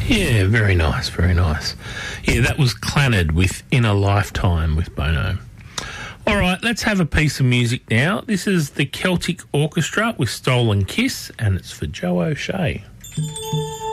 Yeah, very nice, very nice. Yeah, that was Clannad with In a Lifetime with Bono. All right, let's have a piece of music now. This is the Celtic Orchestra with Stolen Kiss, and it's for Joe O'Shea.